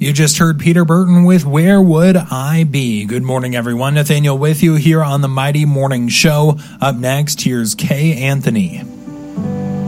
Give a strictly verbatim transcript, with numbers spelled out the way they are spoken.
You just heard Peter Burton with Where Would I Be? Good morning, everyone. Nathaniel with you here on the Mighty Morning Show. Up next, here's Kay Anthony.